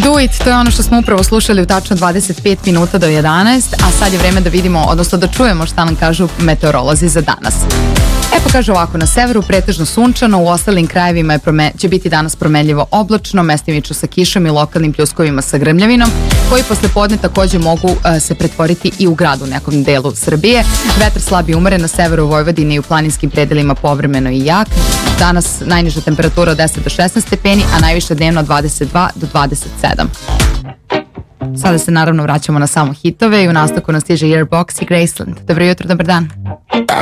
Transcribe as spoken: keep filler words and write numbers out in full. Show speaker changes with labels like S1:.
S1: Do It, to je ono što smo upravo slušali u tačno dvadeset pet minuta do jedanaest, a sad je vreme da vidimo, odnosno da čujemo šta nam kažu meteorolozi za danas. E pa kaže ovako, na severu pretežno sunčano, u ostalim krajevima je prome, će biti danas promenljivo oblačno, mestimično sa kišom i lokalnim pljuskovima sa grmljavinom, koji posle podne takođe mogu uh, se pretvoriti i u gradu u nekom delu Srbije. Vetar slab i umeren na severu Vojvodine i u planinskim predelima povremeno i jak. Danas najniža temperatura od deset do šesnaest stepeni, a najviša dnevno od dvadeset dva do dvadeset sedam. Sada se naravno vraćamo na samo hitove i u nastavku nas stiže Yearbox i Graceland. Dobro jutro, dobar dan.